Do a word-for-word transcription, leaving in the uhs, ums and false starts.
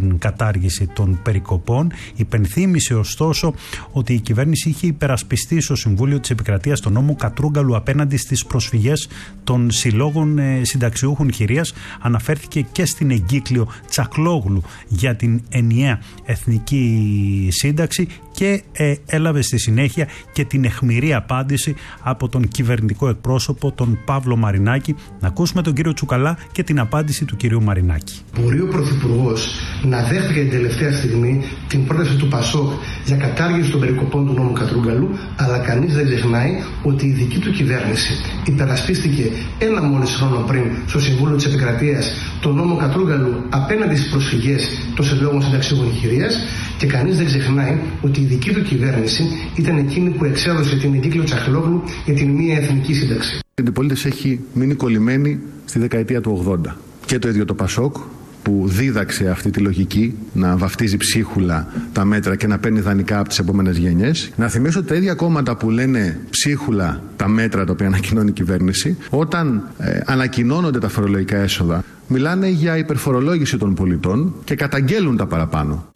την κατάργηση των περικοπών. Υπενθύμησε ωστόσο ότι η κυβέρνηση είχε υπερασπιστεί στο Συμβούλιο της Επικρατείας τον νόμο Κατρούγκαλου απέναντι στις προσφυγές των συλλόγων συνταξιούχων χειρίας. Αναφέρθηκε και στην εγκύκλιο Τσακλόγλου για την ενιαία εθνική σύνταξη και ε, έλαβε στη συνέχεια και την αιχμηρή απάντηση από τον κυβερνητικό εκπρόσωπο, τον Παύλο Μαρινάκη. Να ακούσουμε τον κύριο Τσουκαλά και την απάντηση του κυρίου Μαρινάκη. Μπορεί ο Πρωθυπουργός να δέχτηκε την τελευταία στιγμή την πρόταση του Πασόκ για κατάργηση των περικοπών του νόμου Κατρούγκαλου, αλλά κανείς δεν ξεχνάει ότι η δική του κυβέρνηση υπερασπίστηκε ένα μόλις χρόνο πριν στο Συμβούλιο της Επικρατείας τον νόμο Κατρούγκαλου απέναντι στις προσφυγές των συλλόγων συνταξιούχων χειρίας, και κανείς δεν ξεχνάει ότι η δική του κυβέρνηση ήταν εκείνη που εξέδωσε την εγκύκλιο Τσακλόγλου για την μία εθνική σύνταξη. Η αντιπολίτευση έχει μείνει κολλημένη στη δεκαετία του ογδόντα. Και το ίδιο το Πασόκ, που δίδαξε αυτή τη λογική να βαφτίζει ψίχουλα τα μέτρα και να παίρνει δανεικά από τις επόμενες γενιές. Να θυμίσω ότι τα ίδια κόμματα που λένε ψίχουλα τα μέτρα τα οποία ανακοινώνει η κυβέρνηση, όταν ε, ανακοινώνονται τα φορολογικά έσοδα, μιλάνε για υπερφορολόγηση των πολιτών και καταγγέλουν τα παραπάνω.